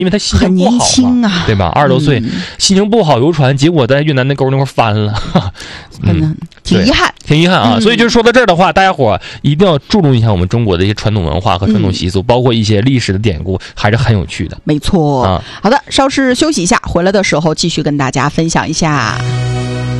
因为他心情不好嘛， 很年轻啊， 对吧？20多岁，心情不好游船，结果在越南那沟那块翻了， 挺遗憾， 挺遗憾啊。所以就是说到这儿的话，大家伙一定要注重一下我们中国的一些传统文化和传统习俗，包括一些历史的典故，还是很有趣的。 没错啊。 好的，稍事休息一下，回来的时候继续跟大家分享一下。